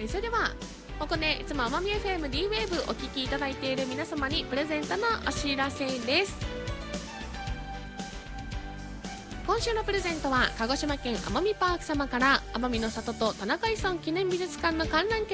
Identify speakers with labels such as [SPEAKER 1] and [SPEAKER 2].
[SPEAKER 1] それではここでいつも奄美 FMD-Wave お聞きいただいている皆様にプレゼントのお知らせです。今週のプレゼントは鹿児島県奄美パーク様から奄美の里と田中遺産記念美術館の観覧券